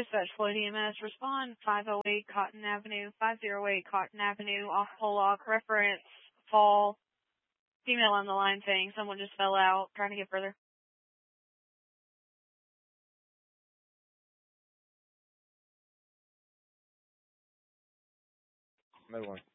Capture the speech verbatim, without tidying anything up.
Dispatch Floyd E M S, respond five oh eight Cotton Avenue, five oh eight Cotton Avenue, off Pollock, reference, fall, female on the line saying someone just fell out, trying to get further. Mid one.